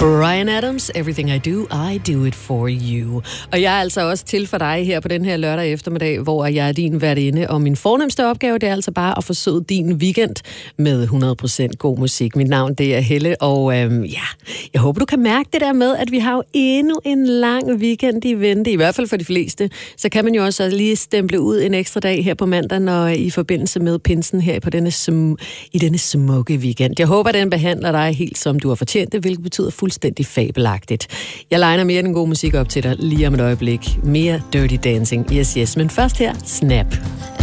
Bryan Adams, Everything I Do It For You. Og jeg er altså også til for dig her på den her lørdag eftermiddag, hvor jeg er din værtinde, og min fornemste opgave, det er altså bare at forsøge din weekend med 100% god musik. Mit navn, det er Helle, og jeg håber, du kan mærke det der med, at vi har jo endnu en lang weekend i vente, i hvert fald for de fleste. Så kan man jo også lige stemple ud en ekstra dag her på mandag, når i forbindelse med pinsen her på denne smukke weekend. Jeg håber, den behandler dig helt som du har fortjent det, hvilket betyder fuldstændig fabelagtigt. Jeg legner mere den gode musik op til dig lige om et øjeblik. Mere Dirty Dancing, yes. Men først her, Snap.